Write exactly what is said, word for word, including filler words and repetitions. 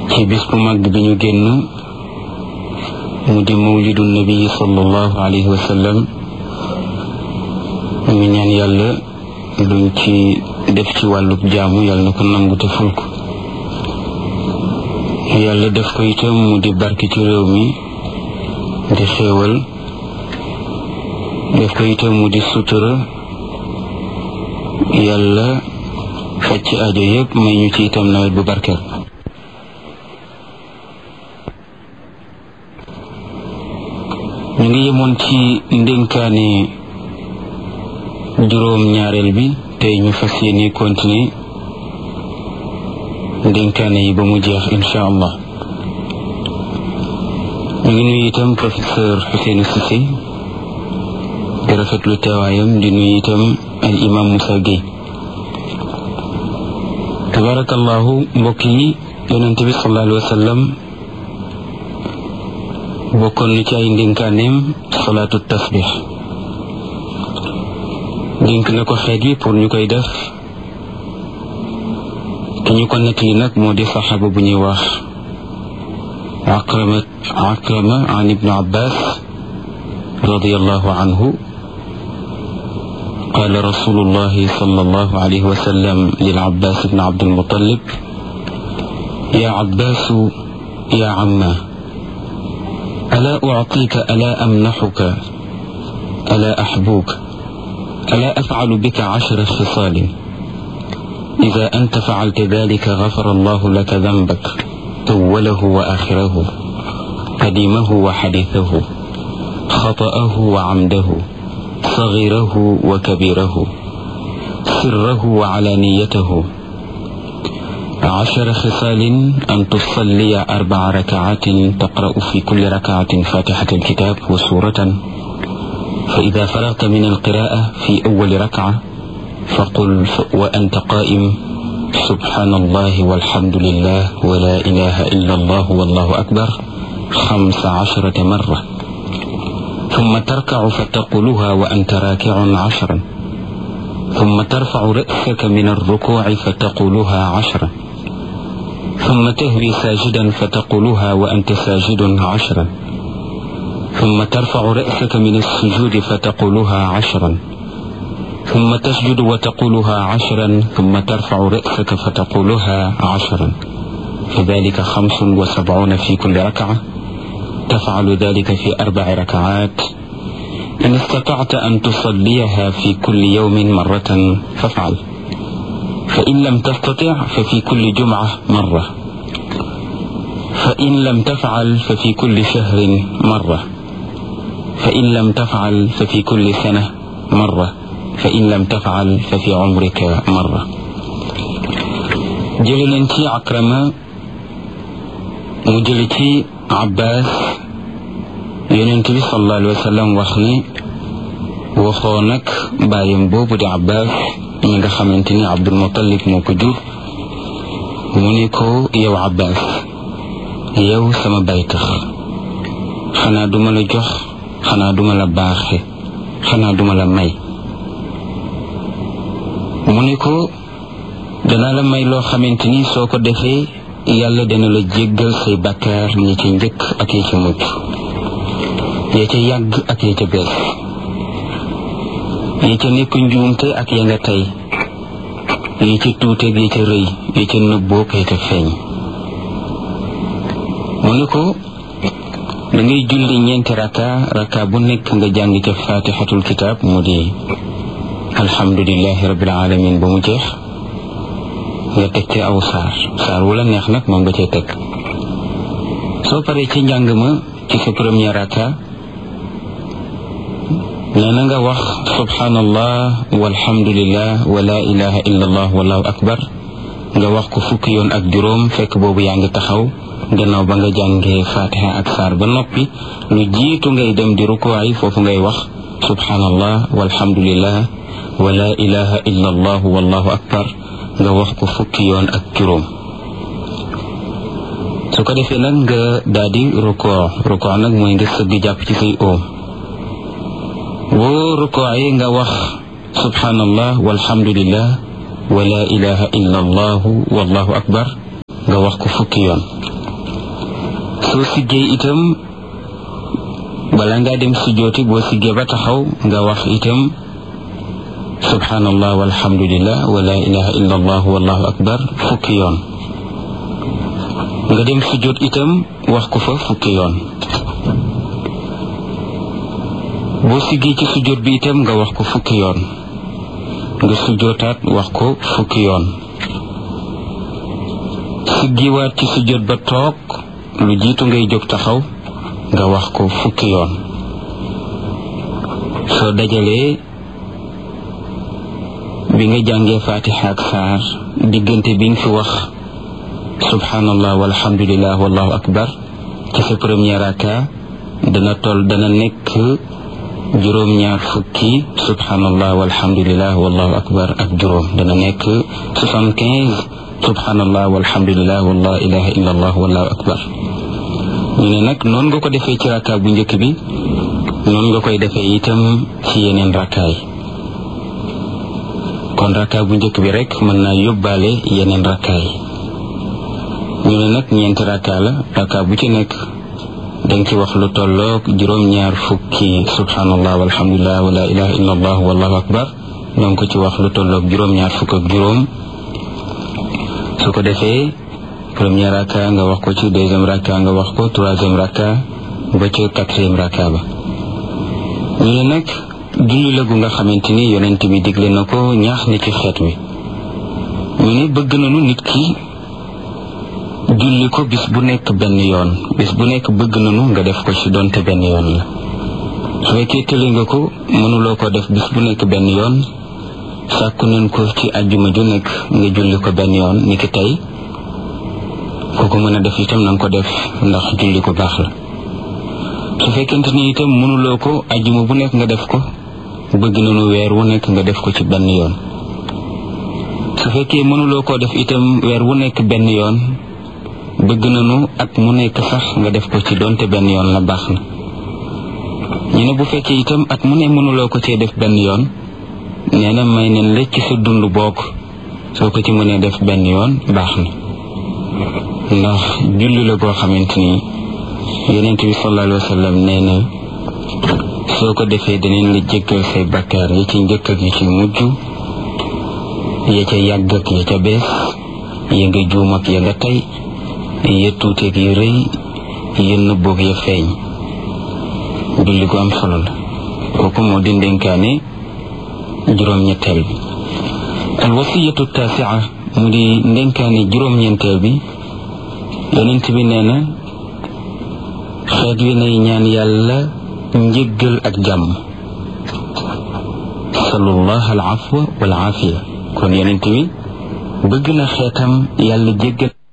ci bis bu mag bi ñu génn mu di mawlidu nabi sallallahu alayhi wa sallam ñu ñaan yàlla luñ ci def ci wàllu jaamu yàlla na ko nangu te ful ko yàlla def ko itam mu di barke ci réew mi di xéewal def ko itam mu di sutura yàlla faj ci aajo yëpp may ñu ci itam nawet bu barkeel ñu ngi yemoon ci ndénkaane juróom ñaareel bi tey ñu fas yéene continuer ndénkaane yi ba mu jeex insha allah ñu ngi nuyu itam professeur Ousseynou Cissé di rafetlu teewaayam di nuyu itam al imam Moussa Gueye tabarakallahu mbokk yi yonent bi sallallahu alayhi wa sallam bokkoon na ci ay ndénkaaneem salaatu tasbih dénk na ko xeet yi pour ñu koy def ki ñu ko nettali nag moo di saxaaba bu ñuy wax Akrama Akrama an ibnu Abbas radiyallahu anhu قال رسول الله صلى الله عليه وسلم للعباس بن عبد المطلب يا عباس يا عماه ألا أعطيك ألا أمنحك ألا أحبوك ألا أفعل بك عشر خصال إذا أنت فعلت ذلك غفر الله لك ذنبك أوله وآخره قديمه وحديثه خطأه وعمده صغيره وكبيره سره وعلانيته عشر خصال أن تصلي أربع ركعات تقرأ في كل ركعة فاتحة الكتاب وسورة فإذا فرغت من القراءة في أول ركعة فقل وأنت قائم سبحان الله والحمد لله ولا إله إلا الله والله أكبر خمس عشرة مرة ثم تركع فتقولها وأنت راكع عشرا ثم ترفع رأسك من الركوع فتقولها عشرا ثم تهوي ساجدا فتقولها وأنت ساجد عشرا ثم ترفع رأسك من السجود فتقولها عشرا ثم تسجد وتقولها عشرا ثم ترفع رأسك فتقولها عشرا فذلك خمس وسبعون في كل ركعة تفعل ذلك في أربع ركعات إن استطعت أن تصليها في كل يوم مرة فافعل فإن لم تستطع ففي كل جمعة مرة فإن لم تفعل ففي كل شهر مرة فإن لم تفعل ففي كل سنة مرة فإن لم تفعل ففي عمرك مرة جلنتي عكرمة مجلتي عباس ينتبه صلى الله عليه وسلم وخني وخونك بايم بوبو دي عباس ñi nga xamanteni Abdul Muttalib moko jur mu ni ko yow Abbas yow sama baytax xana duma la jox xana duma la baaxe xana duma la may mu ni ko dana la may lo xamanteni soko defé yalla dana la jéggal say bakkar ñi ci ñëk ak yi ci mucc ya ci yag ak ya ci bes yi ci nekk njuumte ak ya nga tey yi ci tuute gi ci rëy yi ci nëbboo kay te feeñ mu ne ko da ngay julli ñeenti raka raka bu nekk nga jàng ca fatihatul kitab mu di alhamdulillahi rabbil alamin ba mu jeex nga teg ci aw saar saar wala neex nag moom nga cay teg soo paree ci njàng ma ci sa premier raka nana nga wax subhanallah walhamdulillah wala ilaha illallah wallahu akbar nga wax ko fukki yoon ak juróom fekk boobu yaa ngi taxaw gannaaw ba nga jàngee fatiha ak saar ba noppi lu jiitu ngay dem di rukuwaay foofu ngay wax subhanallah walhamdulillah wala ilaha illallah wallahu akbar nga wax ko fukki yoon ak juróom su ko defee nag nga daal di rukoo rukoo nag mooy nga sëgg jàpp ci say oom boo rukoy nga wax subhanallah walhamdulillah wala ilaha illa allah wallahu akbar nga wax ko fukki yoon soo siggee itam bala ngaa dem sujjooti boo siggee ba taxaw nga wax itam subhanallah walhamdulillah wa la ilaha illa allah wallahu akbar fukki yoon nga dem sujjoot itam wax ko fa fukki yoon boo siggee ci sujjoot bi itam nga wax ko fukki yoon nga sujjootaat wax ko fukki yoon siggiwaat ci sujjoot ba toog lu jiitu ngay jóg taxaw nga wax ko fukki yoon soo dajalee bi nga jàngee fatiha ak saar diggante bi nga fi wax subhanallah walhamdulillah wallahu akbar ci sa premier raka dana toll dana nekk juróom ñaar fukki subhanallah walhamdulillah wallahu akbar ak juróom dana nekk soixante-quinze subhanallah walhamdulillah wala ilaha illa allah wallahu akbar ñu ne nag noonu nga ko defee ci raka bu njëkk bi noonu nga koy defee itam ci yeneen rakaay kon raka bu njëkk bi rek mën naa yóbbaale yeneen rakaay ñu ne nag ñeenti raka la raka bu ci nekk danga ci wax lu tolloog juróom-ñaar fukki subhanallah walhamdulillah wala ilaha illa allah wallahu akbar danga ko ci wax lu tolloog juróom-ñaar fukk ak juróom su ko defee premier raka nga wax ko ci deuxième raka nga wax ko troisième raka ba ci quatrième raka ba ñu ne nag julli la gu nga xamante ni yonent bi digle na ko ñaax na ci xeet wi ñu ne bëgg nañu nit ki julli ko bis bu nekk benn yoon bis bu nekk bëgg nañu nga def ko ci donte benn yoon la su fekkee tële nga ko mënuloo ko def bis bu nekk benn yoon sàkku nañ ko ci àjjuma ju nekk nga julli ko benn yoon ni ki tey ku ko mën a def itam na nga ko def ndax julli ko baax la su fekkente ni itam mënuloo ko àjjuma bu nekk nga def ko bëgg nañu weer wu nekk nga def ko ci benn yoon su fekkee mënuloo ko def itam weer wu nekk benn yoon bëgg nañu at mu nekk sax nga def ko ci donte benn yoon la baax na ñu ne bu fekkee itam at mu ne mënuloo ko cee def benn yoon nee na may nañ la ci sa dund bokk soo ko ci mënee def benn yoon baax na ndax julli la goo xamante ni yonent bi sallallahu alayhi wa sallam nee na soo ko defee danañ la jéggal say bakkaar yi ci njëkk ak yi ci mujj ya ca yàgg ak ya ca bees ya nga juum ak ya nga tey ya tuuteeg ya rëy ya nëbboog ya feeñ julli gu am solo la kooku moo di ndénkaane juróom-ñetteel bi al wasiyatu taasia mu di ndénkaane juróom-ñeenteel bi yonent bi nee na xeet wi nay ñaan yàlla njëggal ak jàmm sallallahu al afwa wal afiya kon yonent bi bëgg na xeetam yàlla jéggal